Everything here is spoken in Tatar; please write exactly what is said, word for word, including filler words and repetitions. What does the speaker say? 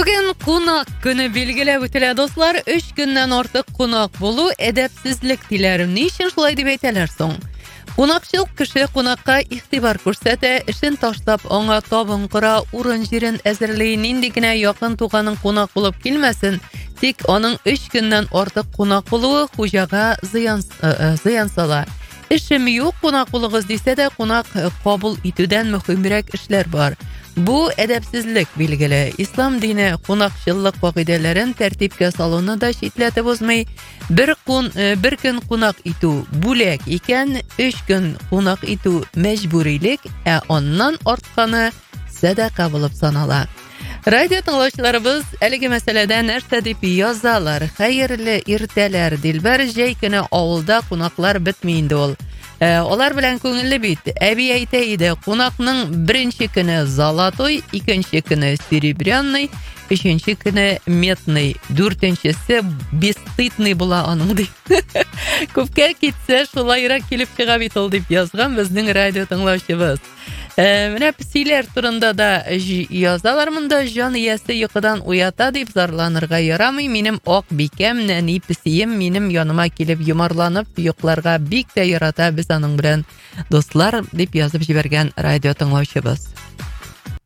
Бүген кунак көне билгеләп үтелә, дуслар. Өч көннән артык кунак булу әдәпсезлек диләр. Ни өчен шулай дип әйтәләр соң? Кунакчыл кеше кунакка игътибар күрсәтә, эшен ташлап, аңа табын кора, урын җирен әзерли, нинди генә якын туганың кунак булып килмәсен, тик аның өч көннән артык кунак булуы хуҗага зыян зыян сала. Эшем юк, кунак булыгыз дисә дә, кунак кабул итүдән мөһимрәк эшләр бар. Бу әдәпсезлек билгеле. Ислам дине кунакчыллык кагыйдәләрен тәртипкә салуны да читләтеп узмый. Бер кун бер көн кунак итү бүләк икән, өч көн кунак итү мәҗбүрилек, ә аннан артканы садака булып санала. Радио тыңлаучыларыбыз әлеге мәсьәләдә нәрсә дип язалар? Хәерле иртәләр, Дилбәр, җәй көне авылда кунаклар бетми инде ул. Олар белән күңелле бит. Әби әйтә иде, кунакның беренче көне золотой, икенче көне серебряный, өченче көне медный, дүртенчесе бесстыдный була аның ди. Күпкә китсә, шулайрак килеп чыга бит ул дип язган безнең радио тыңлаучыбыз. Менә песиләр турында да язалар, монда җан иясе йокыдан уята дип зарланырга ярамый. Минем ак бикәм, нәни песием минем яныма килеп йомарланып йокларга бик тә ярата, без аның белән дуслар дип язып җибәргән радио тыңлаучыбыз.